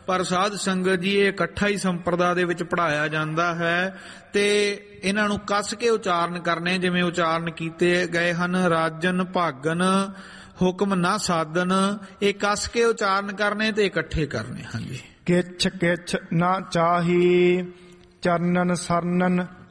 ਪਰ ਸਾਧ ਸੰਗਤ ਜੀ ਇਹ ਇਕੱਠਾ ਹੀ ਸੰਪਰਦਾ ਦੇ ਵਿੱਚ ਪੜ੍ਹਾਇਆ ਜਾਂਦਾ ਹੈ ਤੇ ਇਹਨਾਂ ਨੂੰ ਕੱਸ ਕੇ ਉਚਾਰਨ ਕਰਨੇ ਜਿਵੇਂ ਉਚਾਰਨ ਕੀਤੇ ਗਏ ਹਨ। ਰਾਜਨ ਭਾਗਨ ਹੁਕਮ ਨਾ ਸਾਧਨ, ਇਹ ਕੱਸ ਕੇ ਉਚਾਰਨ ਕਰਨੇ ਤੇ ਇਕੱਠੇ ਕਰਨੇ। ਹਾਂਜੀ। ਕਿਛ ਕਿਛ ਨਾ ਚਾਹੀ ਚਰਨਨ ਸਰਨਨ